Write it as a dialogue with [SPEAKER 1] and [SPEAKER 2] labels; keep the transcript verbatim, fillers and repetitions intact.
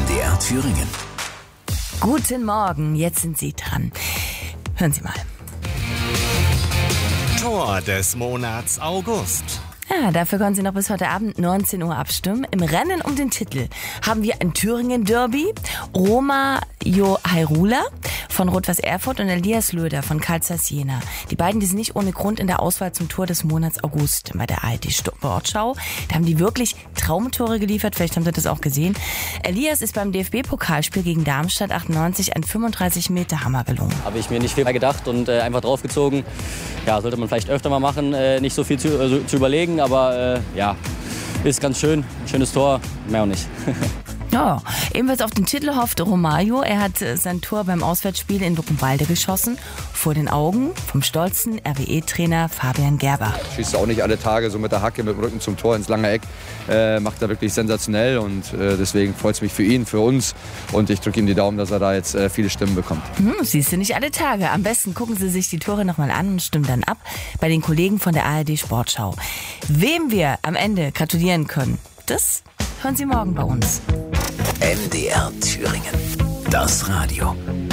[SPEAKER 1] D R Thüringen.
[SPEAKER 2] Guten Morgen, jetzt sind Sie dran. Hören Sie mal.
[SPEAKER 3] Tor des Monats August.
[SPEAKER 2] Ja, dafür können Sie noch bis heute Abend neunzehn Uhr abstimmen. Im Rennen um den Titel haben wir ein Thüringen-Derby. Roma Johairula von Rot-Weiß Erfurt und Elias Löder von Carl Zeiss Jena. Die beiden, die sind nicht ohne Grund in der Auswahl zum Tor des Monats August bei der A R D-Sportschau. Da haben die wirklich Traumtore geliefert, vielleicht haben Sie das auch gesehen. Elias ist beim D F B-Pokalspiel gegen Darmstadt achtundneunzig ein fünfunddreißig Meter Hammer gelungen.
[SPEAKER 4] Habe ich mir nicht viel mehr gedacht und äh, einfach draufgezogen. Ja, sollte man vielleicht öfter mal machen, äh, nicht so viel zu, äh, zu überlegen, aber äh, ja, ist ganz schön, schönes Tor, mehr auch nicht.
[SPEAKER 2] Ja, ebenfalls auf den Titel hoffte Romario. Er hat sein Tor beim Auswärtsspiel in Luckenwalde geschossen, vor den Augen vom stolzen R W E-Trainer Fabian Gerber.
[SPEAKER 5] Schießt auch nicht alle Tage so mit der Hacke, mit dem Rücken zum Tor ins lange Eck. Äh, macht er wirklich sensationell und äh, deswegen freut es mich für ihn, für uns. Und ich drücke ihm die Daumen, dass er da jetzt äh, viele Stimmen bekommt.
[SPEAKER 2] Hm, siehst du nicht alle Tage. Am besten gucken Sie sich die Tore nochmal an und stimmen dann ab bei den Kollegen von der A R D-Sportschau. Wem wir am Ende gratulieren können, das hören Sie morgen bei uns.
[SPEAKER 1] M D R Thüringen. Das Radio.